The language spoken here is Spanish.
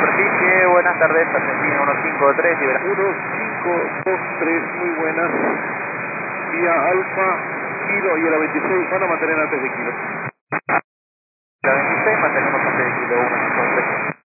superficie, buenas tardes, Argentina 153, libera. 1523, muy buenas. Vía Alfa, Kilo y el 26 van a mantener antes de Kilo.